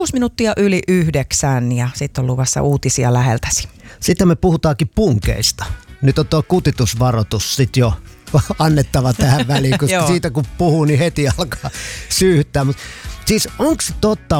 6 minuuttia yli 9 ja sitten on luvassa uutisia läheltäsi. Sitten me puhutaankin punkeista. Nyt on tuo kutitusvaroitus sitten jo annettava tähän väliin, koska siitä kun puhuu, niin heti alkaa syyttää. Mut siis onko totta